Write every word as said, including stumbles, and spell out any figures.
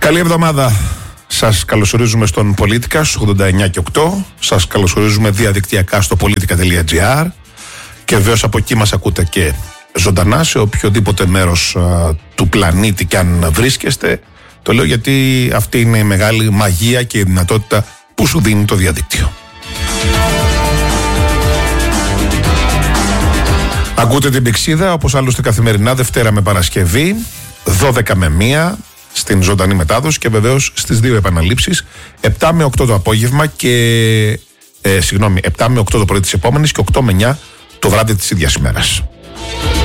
Καλή εβδομάδα. Σας καλωσορίζουμε στον Πολίτικα στους ογδόντα εννιά και οκτώ. Σας καλωσορίζουμε διαδικτυακά στο πολίτικα τελεία τζι άρ. Και βεβαίως από εκεί μας ακούτε και ζωντανά σε οποιοδήποτε μέρος α, του πλανήτη και αν βρίσκεστε. Το λέω γιατί αυτή είναι η μεγάλη μαγεία και η δυνατότητα που σου δίνει το διαδίκτυο. Ακούτε την Πηξίδα όπως άλλωστε καθημερινά Δευτέρα με Παρασκευή, δώδεκα με μία στην ζωντανή μετάδοση και βεβαίως στις δύο επαναλήψεις, επτά με οκτώ το απόγευμα και ε, συγγνώμη, επτά με οκτώ το πρωί της επόμενης και οκτώ με εννιά το βράδυ της ίδιας ημέρας.